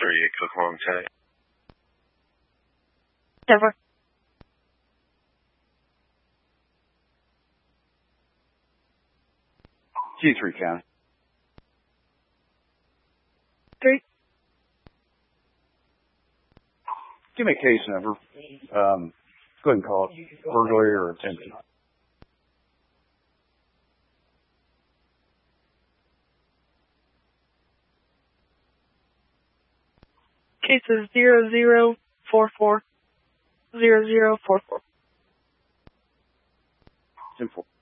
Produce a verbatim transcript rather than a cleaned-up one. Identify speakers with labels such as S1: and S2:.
S1: thirty-eight Cook Long Tag.
S2: Never.
S3: G three County.
S2: Three.
S3: Give me a case number. Um, go ahead and call it burglary or attempted.
S2: Case is zero zero four four zero zero four four.
S3: ten four.